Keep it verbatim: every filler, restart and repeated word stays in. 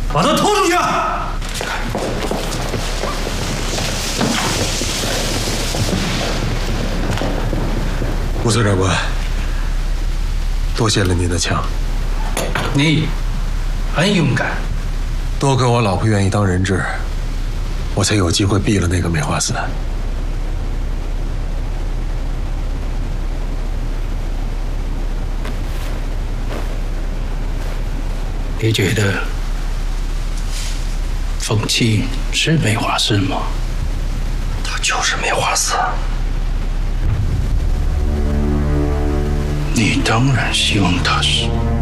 把他拖出去！ 吴孙长官，多谢了您的枪。 你很勇敢。 多亏我老婆愿意当人质，我才有机会毙了那个梅花四。 你觉得冯七是梅花四吗？ 他就是梅花四。 你当然希望他是。